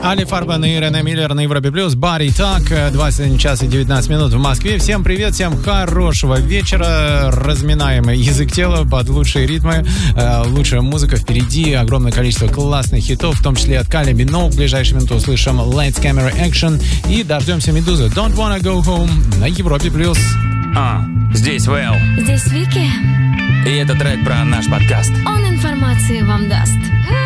Али Фарбен и Рене Миллер на Европе Плюс. Body Talk. 21 час и 19 минут в Москве. Всем привет, всем хорошего вечера. Разминаем язык тела под лучшие ритмы. Лучшая музыка впереди. Огромное количество классных хитов, в том числе от Кали Миноуг. В ближайшие минуты услышим Lights, Camera, Action. И дождемся Медузы. Don't Wanna Go Home на Европе Плюс. Здесь Вэл. Здесь Вики. И это трек про наш подкаст. Он информацию вам даст.